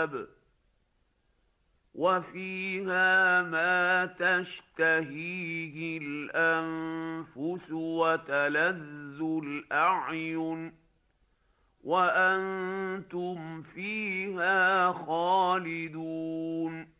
الكتاب وفيها ما تشتهيه الأنفس وتلذ الأعين وأنتم فيها خالدون